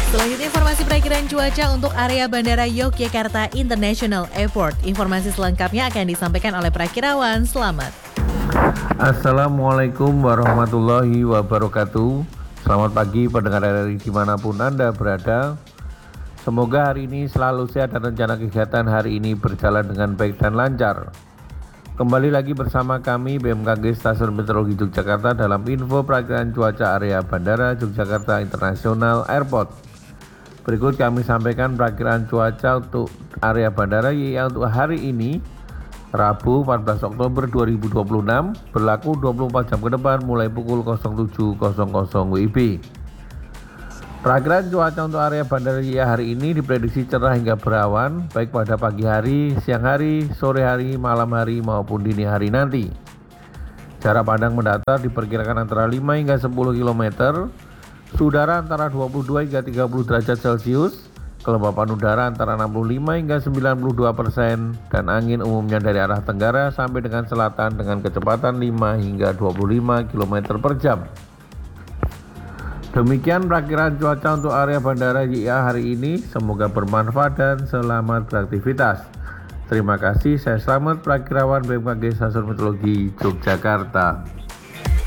Selanjutnya informasi perakiraan cuaca untuk area Bandara Yogyakarta International Airport. Informasi selengkapnya akan disampaikan oleh Prakirawan. Selamat. Assalamualaikum warahmatullahi wabarakatuh. Selamat pagi pendengar dari dimanapun Anda berada. Semoga hari ini selalu sehat dan rencana kegiatan hari ini berjalan dengan baik dan lancar. Kembali lagi bersama kami BMKG Stasiun Meteorologi Yogyakarta dalam info perakiraan cuaca area Bandara Yogyakarta International Airport. Berikut kami sampaikan perakiraan cuaca untuk area bandara YIA untuk hari ini, Rabu 14 Oktober 2026, berlaku 24 jam ke depan mulai pukul 07.00 WIB. Perakiraan cuaca untuk area bandara YIA hari ini diprediksi cerah hingga berawan, baik pada pagi hari, siang hari, sore hari, malam hari, maupun dini hari nanti. Jarak pandang mendatar diperkirakan antara 5 hingga 10 km, udara antara 22 hingga 30 derajat Celcius, kelembapan udara antara 65 hingga 92%, dan angin umumnya dari arah tenggara sampai dengan selatan dengan kecepatan 5 hingga 25 km per jam. Demikian perakiraan cuaca untuk area Bandara YIA hari ini, semoga bermanfaat dan selamat beraktivitas. Terima kasih, saya Slamet, Prakirawan BMKG Stasiun Meteorologi Yogyakarta.